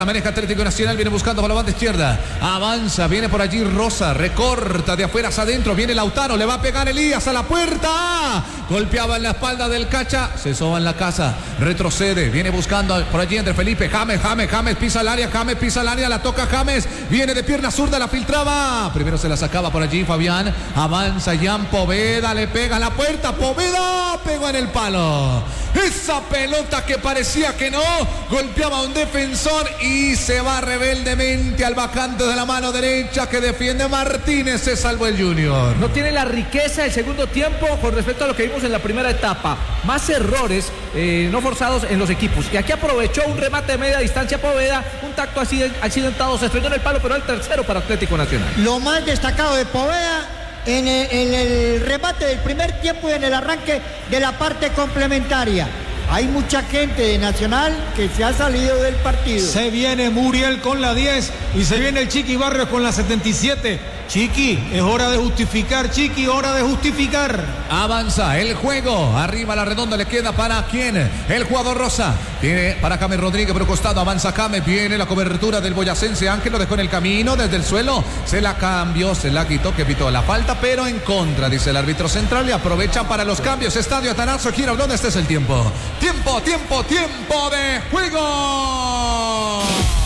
Maneja Atlético Nacional, viene buscando por la banda izquierda. Avanza, viene por allí Rosa, recorta de afuera hacia adentro. Viene Lautaro, le va a pegar Elías a la puerta. Golpeaba en la espalda del Cacha, se soba en la casa, retrocede, viene buscando por allí entre Felipe. James pisa el área, la toca James. Viene de pierna zurda, la filtraba. Primero se la sacaba por allí Fabián. Avanza Jan Poveda, le pega a la puerta. Poveda pegó en el palo. Esa pelota que parecía que no, golpeaba a un defensor y se va rebeldemente al bajante de la mano derecha que defiende Martínez. Se salvó el Junior. No tiene la riqueza del segundo tiempo con respecto a lo que vimos en la primera etapa. Más errores no forzados en los equipos. Y aquí aprovechó un remate de media distancia Poveda, un tacto accidentado, se estrelló en el palo, pero el tercero para Atlético Nacional. Lo más destacado de Poveda en el remate del primer tiempo y en el arranque de la parte complementaria. Hay mucha gente de Nacional que se ha salido del partido. Se viene Muriel con la 10 y se viene el Chiqui Barrios con la 77. Chiqui, es hora de justificar, Chiqui, hora de justificar. Avanza el juego, arriba la redonda, le queda para ¿quién? El jugador Rosa, tiene para James Rodríguez por un costado, avanza James, viene la cobertura del boyacense, Ángel lo dejó en el camino desde el suelo, se la cambió, se la quitó, que pitó la falta, pero en contra, dice el árbitro central, y aprovechan para los cambios. Estadio Atanasio Girardot, este es el tiempo. Tiempo de juego.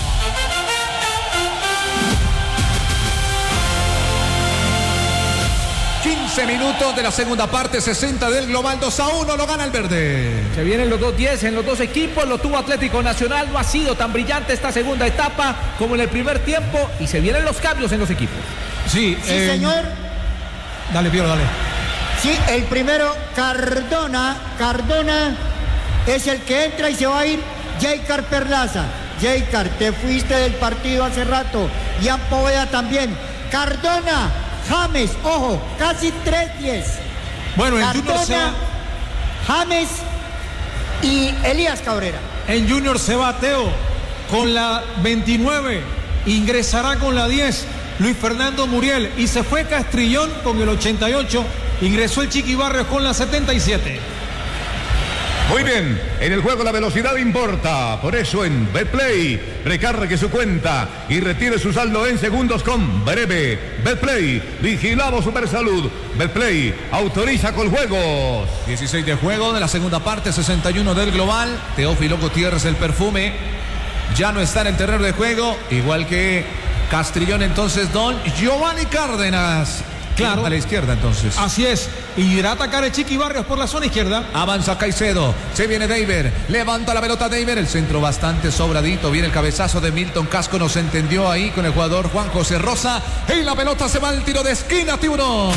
15 minutos de la segunda parte, 60 del global, 2-1, lo gana el verde. Se vienen los 2-10 en los dos equipos, lo tuvo Atlético Nacional, no ha sido tan brillante esta segunda etapa como en el primer tiempo y se vienen los cambios en los equipos. Sí, señor. Dale, Piero, dale. Sí, el primero, Cardona es el que entra y se va a ir Jaycar Perlaza. Jaycar, te fuiste del partido hace rato. Jan Poveda también. Cardona, James, ojo, casi 3-10. Bueno, en Cardona, Junior se va... James y Elías Cabrera. En Junior se va Teo con la 29, ingresará con la 10 Luis Fernando Muriel y se fue Castrillón con el 88, ingresó el Chiqui Barrios con la 77. Muy bien, en el juego la velocidad importa, por eso en Betplay recargue su cuenta y retire su saldo en segundos con breve. Betplay, vigilamos Supersalud. Betplay, autoriza con juegos. 16 de juego de la segunda parte, 61 del global. Teófilo Gutiérrez, el perfume, ya no está en el terreno de juego, igual que Castrillón, entonces don Giovanni Cárdenas. Claro. A la izquierda entonces. Así es. Y irá a atacar el Chiqui Barrios por la zona izquierda. Avanza Caicedo. Se viene Deiber. Levanta la pelota Deiber. El centro bastante sobradito. Viene el cabezazo de Milton Casco. No se entendió ahí con el jugador Juan José Rosa. Y la pelota se va al tiro de esquina, Tiburón.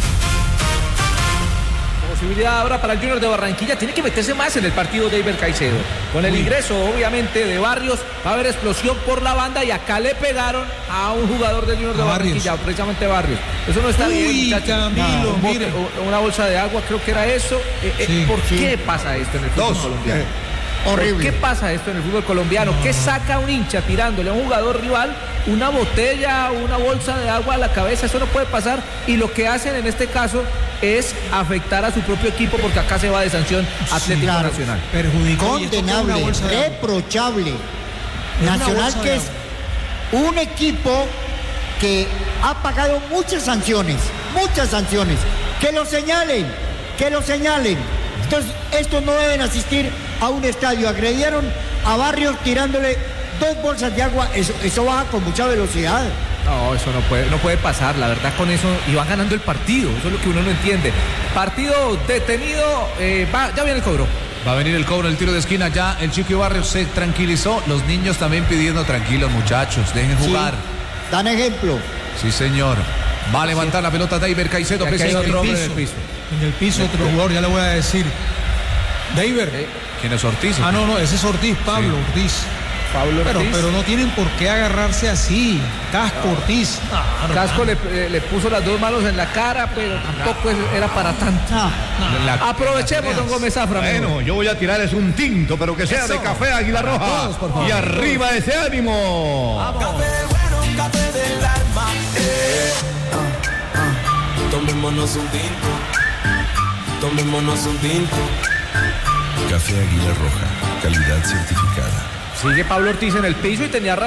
Posibilidad ahora para el Junior de Barranquilla, tiene que meterse más en el partido de Deiber Caicedo. Con el ingreso obviamente de Barrios va a haber explosión por la banda y acá le pegaron a un jugador del Junior de Barranquilla, precisamente Barrios. Eso no está bien, muchachos. Camilo, una bolsa de agua, creo que era eso. ¿Por qué pasa esto en el fútbol colombiano? Horrible. ¿Por qué pasa esto en el fútbol colombiano? ¿Qué saca un hincha tirándole a un jugador rival una botella, una bolsa de agua a la cabeza? Eso no puede pasar. Y lo que hacen en este caso es afectar a su propio equipo, porque acá se va de sanción Atlético Nacional. Perjudicó. Condenable, reprochable. Nacional, que es un equipo que ha pagado muchas sanciones. Que lo señalen. Entonces, estos no deben asistir a un estadio. Agredieron a Barrios tirándole 2 bolsas de agua. Eso baja con mucha velocidad. No, eso no puede pasar, la verdad, con eso, y van ganando el partido, eso es lo que uno no entiende. Partido detenido, ya viene el cobro. Va a venir el cobro, el tiro de esquina, ya el Chiqui Barrios se tranquilizó, los niños también pidiendo tranquilos, muchachos, dejen jugar. Sí, dan ejemplo. Sí, señor. Va a levantar la pelota Deiber Caicedo, hay otro hombre en el piso. En el piso otro jugador, ya le voy a decir. Deiber. ¿Quién es Ortiz? No, ese es Ortiz, Pablo Ortiz. Pero no tienen por qué agarrarse así. Casco, Ortiz. Casco le puso las 2 manos en la cara, pero tampoco era para tanto. Aprovechemos, don Gómez Zafra. Bueno, yo voy a tirar es un tinto, pero que sea de café Águila Roja. Todos, y arriba ese ánimo. Vamos. Café bueno, café del alma. Tomémonos un tinto. Café Águila Roja, calidad certificada. Sigue Pablo Ortiz en el piso y tenía razón.